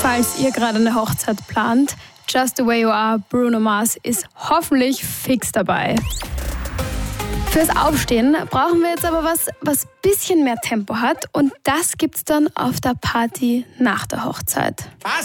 Falls ihr gerade eine Hochzeit plant, Just the Way You Are, Bruno Mars ist hoffentlich fix dabei. Fürs Aufstehen brauchen wir jetzt aber was bisschen mehr Tempo hat und das gibt's dann auf der Party nach der Hochzeit. Was?